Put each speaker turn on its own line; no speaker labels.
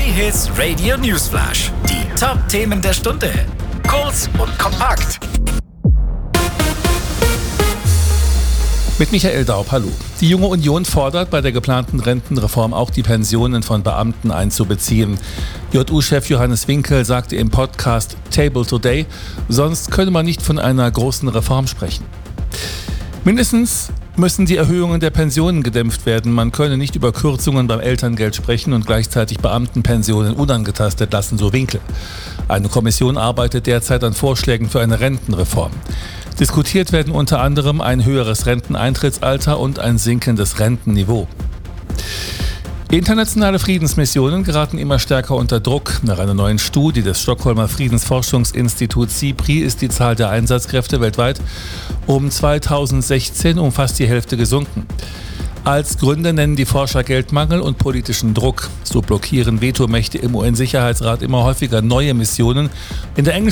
K-Hits Radio Newsflash. Die Top-Themen der Stunde. Kurz und kompakt.
Mit Michael Daub, hallo. Die Junge Union fordert, bei der geplanten Rentenreform auch die Pensionen von Beamten einzubeziehen. JU-Chef Johannes Winkel sagte im Podcast Table Today, sonst könne man nicht von einer großen Reform sprechen. Mindestens müssen die Erhöhungen der Pensionen gedämpft werden. Man könne nicht über Kürzungen beim Elterngeld sprechen und gleichzeitig Beamtenpensionen unangetastet lassen, so Winkel. Eine Kommission arbeitet derzeit an Vorschlägen für eine Rentenreform. Diskutiert werden unter anderem ein höheres Renteneintrittsalter und ein sinkendes Rentenniveau. Internationale Friedensmissionen geraten immer stärker unter Druck. Nach einer neuen Studie des Stockholmer Friedensforschungsinstituts SIPRI ist die Zahl der Einsatzkräfte weltweit um 2016 um fast die Hälfte gesunken. Als Gründe nennen die Forscher Geldmangel und politischen Druck. So blockieren Vetomächte im UN-Sicherheitsrat immer häufiger neue Missionen. In der